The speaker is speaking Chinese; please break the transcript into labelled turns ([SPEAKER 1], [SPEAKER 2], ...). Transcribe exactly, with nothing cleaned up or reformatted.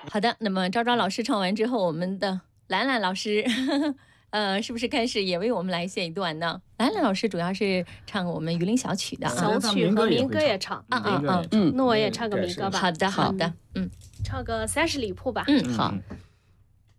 [SPEAKER 1] 好的，那么昭昭老师唱完之后，我们的兰兰老师，呃，是不是开始也为我们来献一段呢？兰兰老师主要是唱我们榆林小曲的啊，
[SPEAKER 2] 小曲和民歌也唱
[SPEAKER 1] 啊啊啊，
[SPEAKER 2] 嗯，那我也唱个民歌吧。
[SPEAKER 1] 好的，好的，嗯，
[SPEAKER 2] 唱个三十里铺吧。
[SPEAKER 1] 嗯，好。